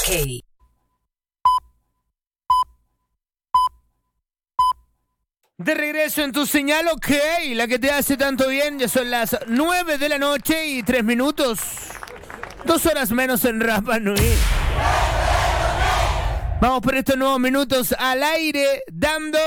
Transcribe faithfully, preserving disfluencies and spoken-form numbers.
Ok. De regreso en tu señal, ok, la que te hace tanto bien. Ya son las nueve de la noche y tres minutos. Dos horas menos en Rapa Nui. Vamos por estos nuevos minutos al aire, dando